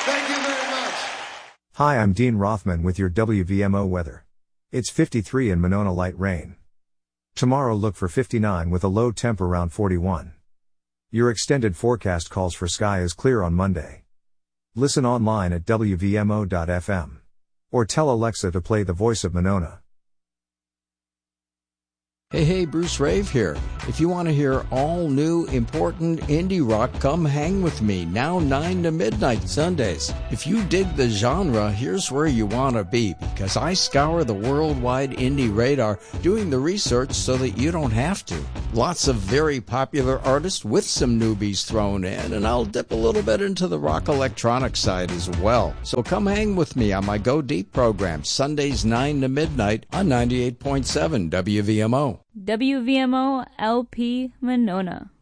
Thank you very much. Hi, I'm Dean Rothman with your WVMO weather. It's 53 in Monona, light rain. Tomorrow look for 59 with a low temp around 41. Your extended forecast calls for sky is clear on Monday. Listen online at WVMO.fm. Or tell Alexa to play The Voice of Monona. Hey, Bruce Rave here. If you want to hear all new, important indie rock, come hang with me, now 9 to midnight Sundays. If you dig the genre, here's where you want to be, because I scour the worldwide indie radar, doing the research so that you don't have to. Lots of very popular artists with some newbies thrown in, and I'll dip a little bit into the rock electronic side as well. So come hang with me on my Go Deep program, Sundays 9 to midnight on 98.7 WVMO. WVMO LP Monona.